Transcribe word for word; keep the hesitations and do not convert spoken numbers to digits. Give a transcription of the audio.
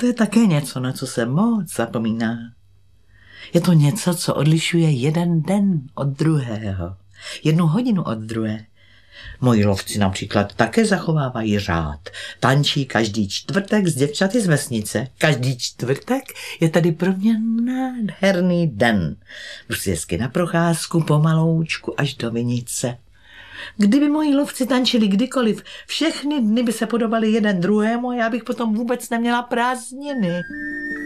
To je také něco, na co se moc zapomíná. Je to něco, co odlišuje jeden den od druhého, jednu hodinu od druhé. Moji lovci například také zachovávají řád. Tančí každý čtvrtek s děvčaty z vesnice. Každý čtvrtek je tady pro mě nádherný den. Jdu si hezky na procházku pomaloučku až do vinice. Kdyby moji lovci tančili kdykoliv, všechny dny by se podobaly jeden druhému a já bych potom vůbec neměla prázdniny.